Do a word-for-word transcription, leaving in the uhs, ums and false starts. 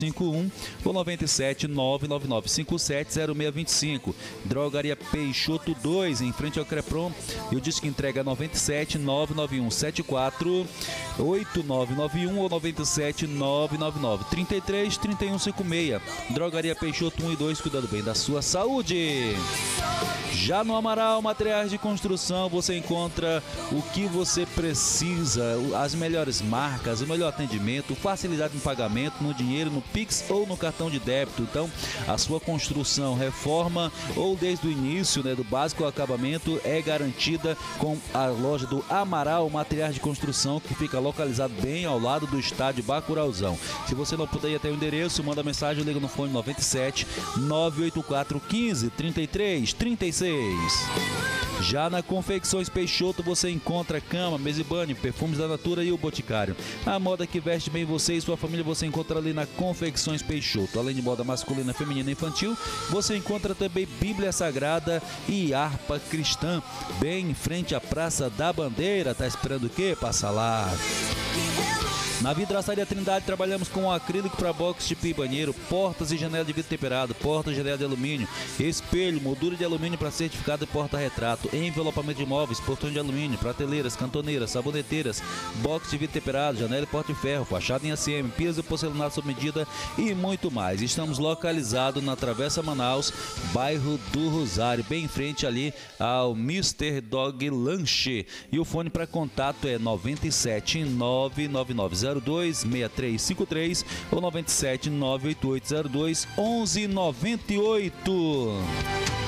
cinco um ou nove sete nove nove nove cinco sete zero seis dois cinco. Drogaria Peixoto dois, em frente ao Creprom. E o disco entrega nove sete nove nove um sete quatro oito nove nove um ou nove sete nove nove nove trinta e três trinta e um cinquenta e seis. Drogaria Peixoto um e dois, cuidando bem da sua saúde. Já no Amaral Materiais de Construção, você encontra o que você precisa, as melhores marcas, o melhor atendimento, facilidade no pagamento, no dinheiro, no Pix ou no cartão de débito. Então, a sua construção, reforma ou desde o início, né, do básico ao acabamento, é garantida com a loja do Amaral Materiais de Construção, que fica localizado bem ao lado do estádio Bacurauzão. Se você não puder ir até o endereço, manda mensagem, liga no fone nove sete nove oito quatro um cinco três três três seis. Já na Confecções Peixoto você encontra cama, mesa e banho, perfumes da Natura e o Boticário. A moda que veste bem você e sua família você encontra ali na Confecções Peixoto. Além de moda masculina, feminina e infantil, você encontra também Bíblia Sagrada e harpa cristã, bem em frente à Praça da Bandeira. Tá esperando o quê? Passa lá. Na Vidraçaria Trindade trabalhamos com acrílico para box de pia e banheiro, portas e janela de vidro temperado, portas e janela de alumínio, espelho, moldura de alumínio para certificado e porta-retrato, envelopamento de móveis, portões de alumínio, prateleiras, cantoneiras, saboneteiras, box de vidro temperado, janela e porta de ferro, fachada em A C M, piso e porcelanato sob medida e muito mais. Estamos localizados na Travessa Manaus, bairro do Rosário, bem em frente ali ao mister Dog Lanche. E o fone para contato é nove sete nove nove nove zero dois seis três cinco três ou nove sete nove oito oito zero dois um um nove oito.